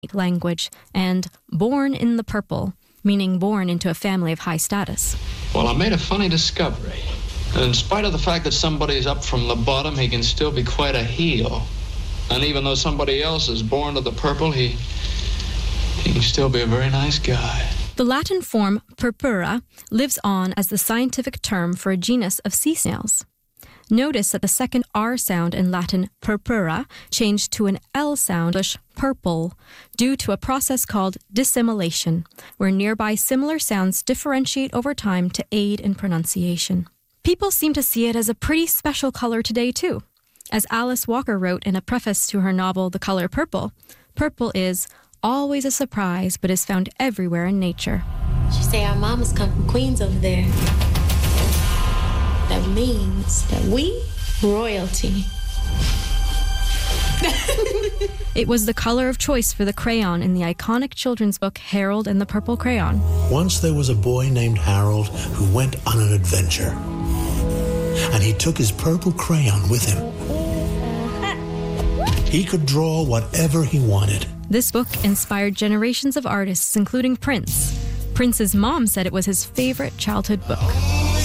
language, and born in the purple, meaning born into a family of high status. Well, I made a funny discovery. In spite of the fact that somebody's up from the bottom, he can still be quite a heel. And even though somebody else is born to the purple, he can still be a very nice guy. The Latin form purpura lives on as the scientific term for a genus of sea snails. Notice that the second R sound in Latin purpura changed to an L sound, English purple, due to a process called dissimilation, where nearby similar sounds differentiate over time to aid in pronunciation. People seem to see it as a pretty special color today, too. As Alice Walker wrote in a preface to her novel The Color Purple, purple is always a surprise but is found everywhere in nature. She say our mamas come from Queens over there. That means that we royalty. It was the color of choice for the crayon in the iconic children's book Harold and the Purple Crayon. Once there was a boy named Harold who went on an adventure. And he took his purple crayon with him. He could draw whatever he wanted. This book inspired generations of artists, including Prince. Prince's mom said it was his favorite childhood book.